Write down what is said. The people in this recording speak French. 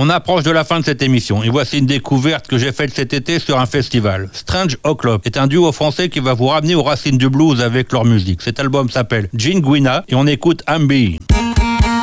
On approche de la fin de cette émission et voici une découverte que j'ai faite cet été sur un festival. Strange O'Clock est un duo français qui va vous ramener aux racines du blues avec leur musique. Cet album s'appelle Gene Guina et on écoute I'm Being.